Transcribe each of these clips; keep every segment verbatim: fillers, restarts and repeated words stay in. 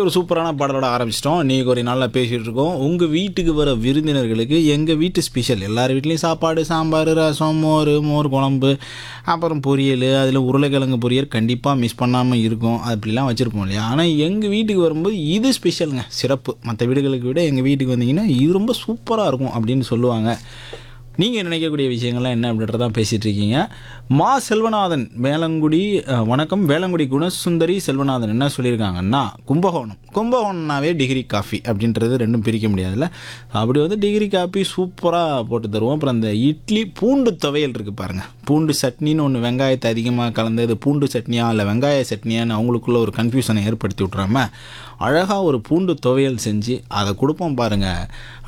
ஒரு சூப்பரான பாடலோட ஆரம்பிச்சிட்டோம். இன்றைக்கி ஒரு நாளில் பேசிகிட்டு இருக்கோம். உங்கள் வீட்டுக்கு வர விருந்தினர்களுக்கு எங்கள் வீட்டு ஸ்பெஷல். எல்லார் வீட்லேயும் சாப்பாடு, சாம்பார், ரசம், மோர், மோர் குழம்பு, அப்புறம் பொரியல், அதில் உருளைக்கிழங்கு பொரியல் கண்டிப்பாக மிஸ் பண்ணாமல் இருக்கும். அப்படிலாம் வச்சுருப்போம் இல்லையா? ஆனால் எங்கள் வீட்டுக்கு வரும்போது இது ஸ்பெஷலுங்க, சிறப்பு. மற்ற வீடுகளுக்கு விட எங்கள் வீட்டுக்கு வந்தீங்கன்னா இது ரொம்ப சூப்பராக இருக்கும் அப்படின்னு சொல்லுவாங்க. நீங்கள் நினைக்கக்கூடிய விஷயங்கள்லாம் என்ன அப்படின்றதான் பேசிகிட்டு இருக்கீங்க. மா செல்வநாதன் வேளங்குடி, வணக்கம். வேளங்குடி குணசுந்தரி செல்வநாதன் என்ன சொல்லியிருக்காங்கன்னா, கும்பகோணம் கும்பகோணம்னாவே டிகிரி காஃபி அப்படின்றது ரெண்டும் பிரிக்க முடியாதுல்ல. அப்படி வந்து டிகிரி காஃபி சூப்பராக போட்டு தருவோம். அப்புறம் அந்த இட்லி பூண்டு துவையல் இருக்குது பாருங்கள், பூண்டு சட்னின்னு ஒன்று, வெங்காயத்தை அதிகமாக கலந்தது பூண்டு சட்னியா இல்லை வெங்காய சட்னியான்னு அவங்களுக்குள்ள ஒரு கன்ஃபியூஷனை ஏற்படுத்தி விட்றாம அழகாக ஒரு பூண்டு துவையல் செஞ்சு அதை கொடுப்போம் பாருங்கள்.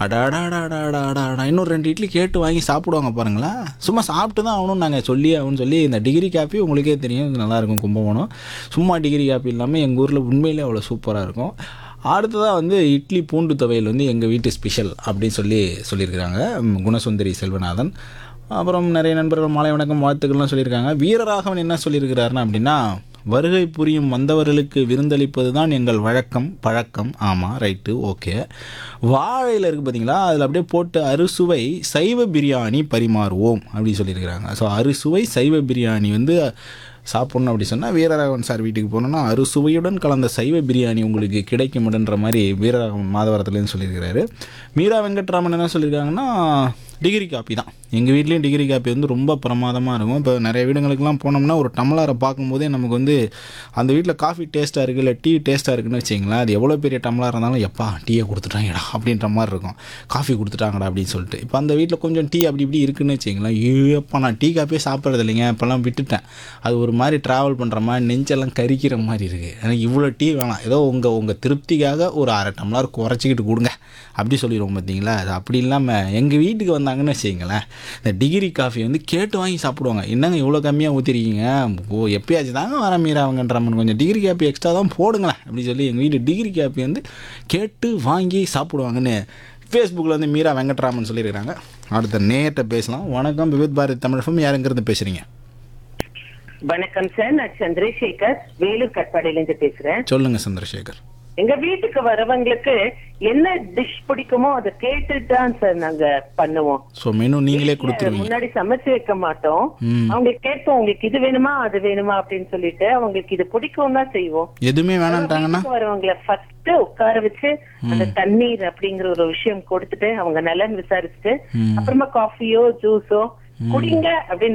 அடாடாடாடாடாடா இன்னொரு ரெண்டு இட்லி கேட்டு வாங்கி சாப்பிடுவாங்க பாருங்களேன். சும்மா சாப்பிட்டு தான் ஆகணும் நாங்கள் சொல்லி ஆகணும்னு சொல்லி. இந்த டிகிரி காஃபி உங்களுக்கே தெரியும், இது நல்லாயிருக்கும் கும்பகோணம். சும்மா டிகிரி காஃபி இல்லாமல் எங்கள் ஊரில் உண்மையிலே அவ்வளோ சூப்பராக இருக்கும். அடுத்ததாக வந்து இட்லி பூண்டு துவையல் வந்து எங்கள் வீட்டு ஸ்பெஷல் அப்படின்னு சொல்லி சொல்லியிருக்கிறாங்க குணசுந்தரி செல்வநாதன். அப்புறம் நிறைய நண்பர்கள் மாலை வணக்கம் வாழ்த்துக்கள்லாம் சொல்லியிருக்காங்க. வீரராகவன் என்ன சொல்லியிருக்கிறாருன்னா அப்படின்னா, வருகை புரியும் வந்தவர்களுக்கு விருந்தளிப்பது தான் எங்கள் வழக்கம் பழக்கம். ஆமாம், ரைட்டு, ஓகே. வாழையில் இருக்குது பார்த்தீங்களா, அதில் அப்படியே போட்டு அறுசுவை சைவ பிரியாணி பரிமாறுவோம் அப்படின்னு சொல்லியிருக்கிறாங்க. ஸோ அறுசுவை சைவ பிரியாணி வந்து சாப்பிட்ணும் அப்படி சொன்னால் வீரராகவன் சார் வீட்டுக்கு போனோன்னா அறுசுவையுடன் கலந்த சைவ பிரியாணி உங்களுக்கு கிடைக்கும்ன்ற மாதிரி வீரராகவன் மாதவரத்துலேருந்து சொல்லியிருக்கிறாரு. மீரா வெங்கட்ராமன் என்ன சொல்லியிருக்காங்கன்னா, டிகிரி காப்பி தான். எங்கள் வீட்லேயும் டிகிரி காப்பி வந்து ரொம்ப பிரமாதமாக இருக்கும். இப்போ நிறைய வீடுங்களுக்கெல்லாம் போனோம்னா ஒரு டம்ளரை பார்க்கும்போதே நமக்கு வந்து அந்த வீட்டில் காஃபி டேஸ்ட்டாக இருக்குது இல்லை டீ டேஸ்ட்டாக இருக்குதுன்னு வச்சிங்களேன். அது எவ்வளோ பெரிய டம்ளராக இருந்தாலும் எப்பா டீயை கொடுத்துட்டாங்கடா அப்படின்ற மாதிரி இருக்கும், காஃபி கொடுத்துட்டாங்கடா அப்படின்னு சொல்லிட்டு. இப்போ அந்த வீட்டில் கொஞ்சம் டீ அப்படி இப்படி இருக்குதுன்னு வச்சிங்களேன், ஏப்பா நான் டீ காப்பியே சாப்பிட்றது இல்லைங்க, இப்போல்லாம் விட்டுட்டேன். அது ஒரு மாதிரி ட்ராவல் பண்ணுற மாதிரி நெஞ்செல்லாம் கரிக்கிற மாதிரி இருக்குது. எனக்கு இவ்வளோ டீ வேணாம், ஏதோ உங்கள் உங்கள் திருப்திக்காக ஒரு அரை டம்ளர் குறைச்சிக்கிட்டு கொடுங்க அப்படி சொல்லிடுவோம் பார்த்தீங்களா. அது அப்படி இல்லாமல் எங்கள் வீட்டுக்கு வந்தாங்கன்னு வச்சிங்களேன், இந்த டிகிரி காஃபி வந்து கேட்டு வாங்கி சாப்பிடுவாங்க. என்னங்க இவ்வளோ கம்மியாக ஊற்றிருக்கீங்க, ஓ எப்பயாச்சும் தாங்க வர மீறாவங்கன்றமன், கொஞ்சம் டிகிரி காஃபி எக்ஸ்ட்ரா தான் போடுங்களேன் அப்படி சொல்லி எங்கள் வீட்டு டிகிரி காஃபி வந்து கேட்டு வாங்கி சாப்பிடுவாங்கன்னு ஃபேஸ்புக்கில் வந்து மீரா வெங்கட்ராமன் சொல்லியிருக்கிறாங்க. அடுத்த நேர்கிட்ட பேசலாம். வணக்கம், விவித் பாரதி தமிழகம். யாருங்கிறது பேசுகிறீங்க? வணக்கம் சார், நான் சந்திரசேகர், வேலூர் கட்பாடியிலிருந்து பேசுறேன். சொல்லுங்க சந்திரசேகர். எங்க வீட்டுக்கு வரவங்களுக்கு என்ன டிஷ் பிடிக்குமோ அதை கேட்டுட்டு தான் சார் நாங்க பண்ணுவோம். சோ மெனு நீங்களே கொடுத்துருவீங்க? முன்னாடி சமைச்சு வைக்க மாட்டோம். அவங்க கேட்போம், உங்களுக்கு இது வேணுமா அது வேணுமா அப்படின்னு சொல்லிட்டு அவங்களுக்கு இது பிடிக்கும் தான் செய்வோம். எதுவுமே வேணாம்ட்டாங்கன்னா வரவங்களை ஃபர்ஸ்ட் உட்கார வச்சு அந்த தண்ணீர் அப்படிங்கிற ஒரு விஷயம் கொடுத்துட்டு அவங்க நலன் விசாரிச்சுட்டு அப்புறமா காஃபியோ ஜூஸோ குடிங்க அப்படின்னு